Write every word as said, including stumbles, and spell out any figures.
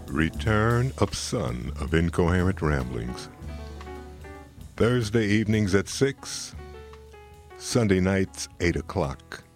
Return of Son of Incoherent Ramblings. Thursday evenings at six, Sunday nights eight o'clock.